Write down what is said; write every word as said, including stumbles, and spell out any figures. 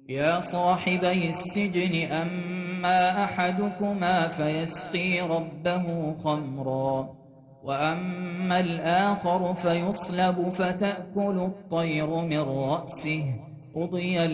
يا صاحبي السجن أما أحدكما فيسقي ربه خمرا وأما الآخر فيصلب فتأكل الطير من رأسه قضي